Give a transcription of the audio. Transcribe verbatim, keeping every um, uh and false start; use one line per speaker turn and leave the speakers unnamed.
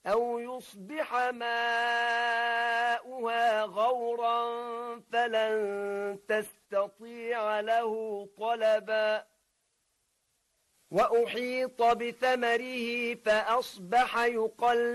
أو يصبح ماؤها غورا فلن تستطيع له طلبا وأحيط بثمره فأصبح يقلب